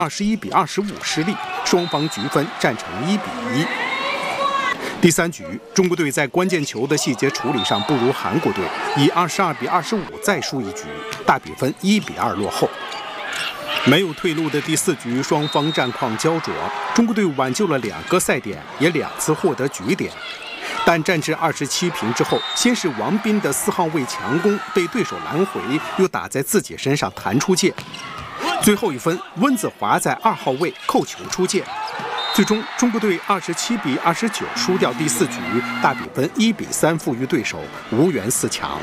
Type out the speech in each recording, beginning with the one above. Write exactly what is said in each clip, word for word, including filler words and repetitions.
二十一比二十五失利，双方局分战成一比一。第三局，中国队在关键球的细节处理上不如韩国队，以二十二比二十五再输一局，大比分一比二落后。没有退路的第四局，双方战况焦灼，中国队挽救了两个赛点，也两次获得局点。但战至二十七平之后，先是王斌的四号位强攻被对手拦回，又打在自己身上弹出界。最后一分，温子华在二号位扣球出界。最终，中国队二十七比二十九输掉第四局，大比分一比三负于对手，无缘四强。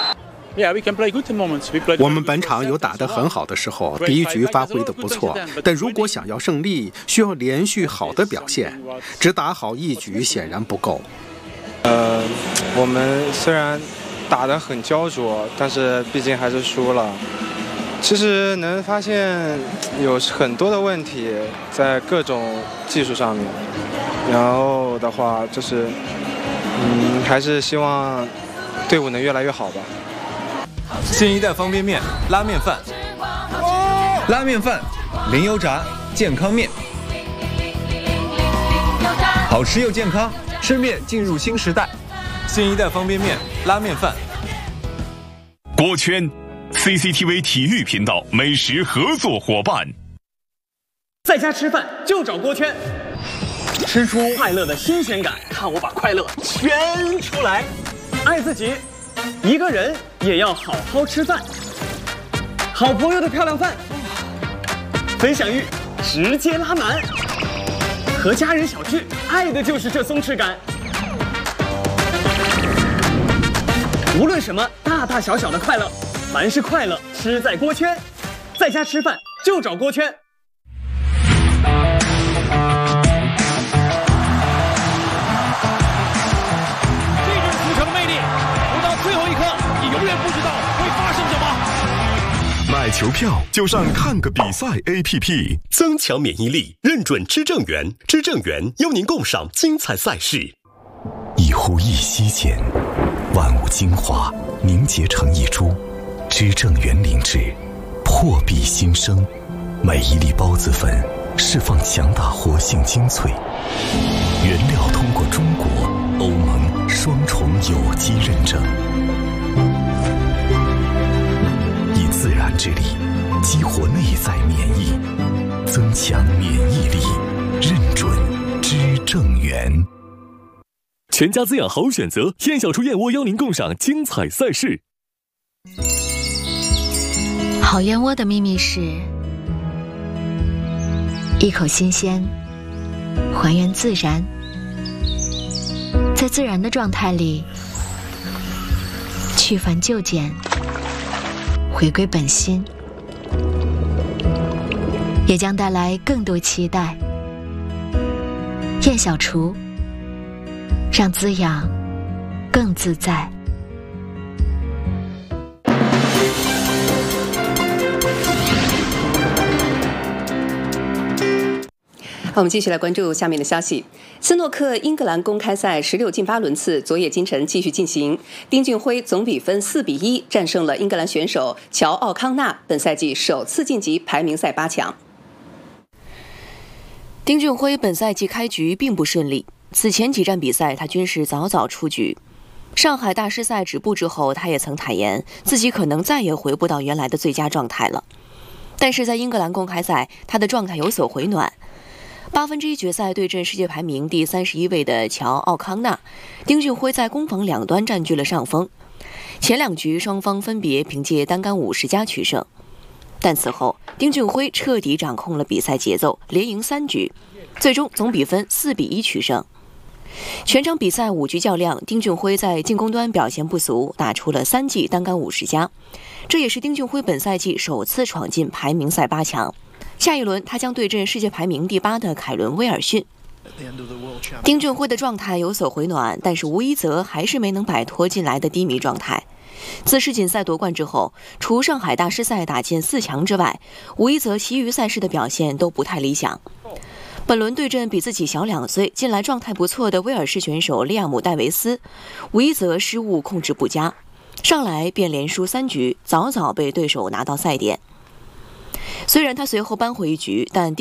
我们本场有打得很好的时候，第一局发挥得不错，但如果想要胜利，需要连续好的表现，只打好一局显然不够。 呃，我们虽然打得很焦灼，但是毕竟还是输了。其实能发现有很多的问题在各种技术上面，然后的话就是，嗯，还是希望队伍能越来越好吧。 新一代方便面、拉面饭、拉面饭、零油炸、健康面，好吃又健康，吃面进入新时代。新一代方便面、拉面饭。 锅圈 C C T V 体育频道美食合作伙伴。 在家吃饭就找锅圈，吃出快乐的新鲜感，看我把快乐圈出来。爱自己，一个人也要好好吃饭。好朋友的漂亮饭，分享欲直接拉满。和家人小聚，爱的就是这松弛感。无论什么大大小小的快乐，凡是快乐吃在锅圈。在家吃饭就找锅圈。 这就是足球的魅力，不到最后一刻，你永远不知道会发生什么。 买球票就上看个比赛 A P P， 增强免疫力，认准知正源，知正源邀您共赏精彩赛事。 一呼一吸间，万物精华凝结成一株，知正源灵芝破壁新生，每一粒孢子粉释放强大活性精粹，原料通过中国、欧盟双重有机认证，以自然之力激活内在免疫，增强免疫力，认准知正源。 全家滋养好选择，燕小厨燕窝邀您共赏精彩赛事。 好燕窝的秘密是一口新鲜，还原自然，在自然的状态里去繁就简，回归本心，也将带来更多期待。燕小厨，让滋养更自在。 好，我们继续来关注下面的消息。斯诺克英格兰公开赛十六进八轮次昨夜今晨继续进行，丁俊晖总比分四比一战胜了英格兰选手乔奥康纳，本赛季首次晋级排名赛八强。 丁俊晖本赛季开局并不顺利，此前几站比赛他均是早早出局。上海大师赛止步之后，他也曾坦言自己可能再也回不到原来的最佳状态了。但是在英格兰公开赛，他的状态有所回暖。八分之一决赛对阵世界排名第三十一位的乔奥康纳，丁俊晖在攻防两端占据了上风。前两局双方分别凭借单杆五十加取胜，但此后丁俊晖彻底掌控了比赛节奏，连赢三局，最终总比分四比一取胜。全场比赛五局较量，丁俊晖在进攻端表现不俗，打出了三记单杆五十加，这也是丁俊晖本赛季首次闯进排名赛八强。下一轮他将对阵世界排名第八的凯伦威尔逊。丁俊晖的状态有所回暖，但是吴一泽还是没能摆脱近来的低迷状态。自世锦赛夺冠之后，除上海大师赛打进四强之外，吴一泽其余赛事的表现都不太理想。本轮对阵比自己小两岁、近来状态不错的威尔士选手利亚姆·戴维斯，吴一泽失误控制不佳，上来便连输三局，早早被对手拿到赛点。 虽然他随后扳回一局，但